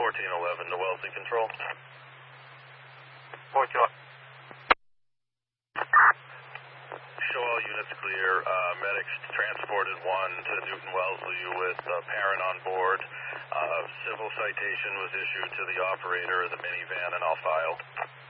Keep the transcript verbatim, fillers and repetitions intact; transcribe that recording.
fourteen eleven to Wellesley Control. fourteen eleven. Show all units clear. Uh, medics transported one to Newton Wellesley with a parent on board. Uh, civil citation was issued to the operator of the minivan and all filed.